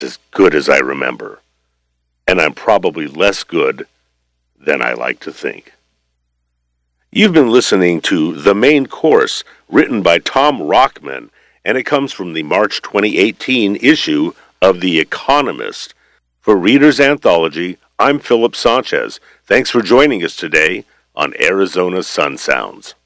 as good as I remember, and I'm probably less good than I like to think. You've been listening to The Main Course, written by Tom Rockman, and it comes from the March 2018 issue of The Economist. For Reader's Anthology, I'm Philip Sanchez. Thanks for joining us today on Arizona Sun Sounds.